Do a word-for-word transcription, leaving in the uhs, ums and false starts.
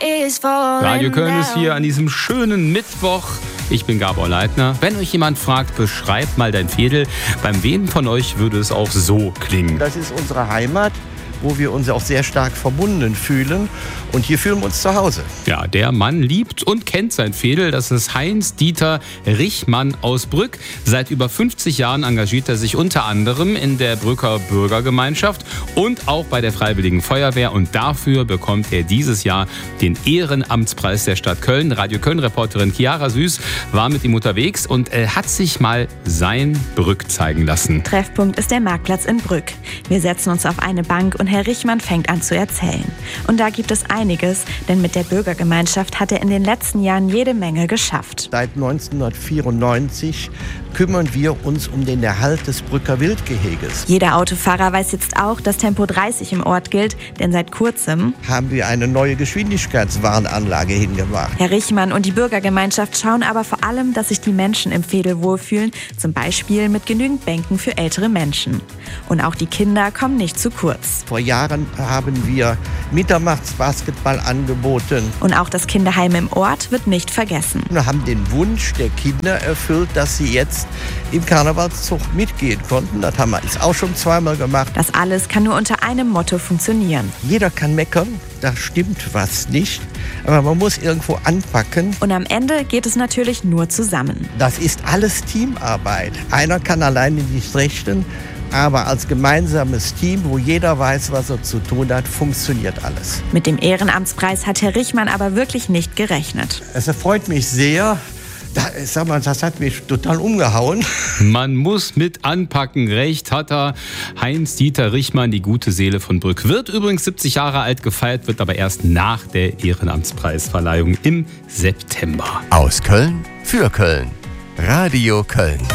Radio Köln ist hier an diesem schönen Mittwoch. Ich bin Gabor Leitner. Wenn euch jemand fragt, beschreibt mal dein Veedel. Beim wen von euch würde es auch so klingen? Das ist unsere Heimat, wo wir uns auch sehr stark verbunden fühlen. Und hier fühlen wir uns zu Hause. Ja, der Mann liebt und kennt sein Veedel. Das ist Heinz-Dieter Richmann aus Brück. Seit über fünfzig Jahren engagiert er sich unter anderem in der Brücker Bürgergemeinschaft und auch bei der Freiwilligen Feuerwehr. Und dafür bekommt er dieses Jahr den Ehrenamtspreis der Stadt Köln. Radio Köln-Reporterin Chiara Süß war mit ihm unterwegs und äh, hat sich mal sein Brück zeigen lassen. Treffpunkt ist der Marktplatz in Brück. Wir setzen uns auf eine Bank und Herr Richmann fängt an zu erzählen. Und da gibt es einiges, denn mit der Bürgergemeinschaft hat er in den letzten Jahren jede Menge geschafft. Seit neunzehnhundertvierundneunzig kümmern wir uns um den Erhalt des Brücker Wildgeheges. Jeder Autofahrer weiß jetzt auch, dass Tempo dreißig im Ort gilt, denn seit kurzem haben wir eine neue Geschwindigkeitswarnanlage hingemacht. Herr Richmann und die Bürgergemeinschaft schauen aber vor allem, dass sich die Menschen im Veedel wohlfühlen, zum Beispiel mit genügend Bänken für ältere Menschen. Und auch die Kinder kommen nicht zu kurz. Vor Jahren haben wir Mitternachtsbasketball angeboten. Und auch das Kinderheim im Ort wird nicht vergessen. Wir haben den Wunsch der Kinder erfüllt, dass sie jetzt im Karnevalszug mitgehen konnten. Das haben wir jetzt auch schon zweimal gemacht. Das alles kann nur unter einem Motto funktionieren. Jeder kann meckern, da stimmt was nicht. Aber man muss irgendwo anpacken. Und am Ende geht es natürlich nur zusammen. Das ist alles Teamarbeit. Einer kann alleine nicht richten. Aber als gemeinsames Team, wo jeder weiß, was er zu tun hat, funktioniert alles. Mit dem Ehrenamtspreis hat Herr Richmann aber wirklich nicht gerechnet. Es erfreut mich sehr. Da, sag mal, das hat mich total umgehauen. Man muss mit anpacken, recht hat er. Heinz-Dieter Richmann, die gute Seele von Brück, wird übrigens siebzig Jahre alt gefeiert, wird aber erst nach der Ehrenamtspreisverleihung im September. Aus Köln für Köln. Radio Köln.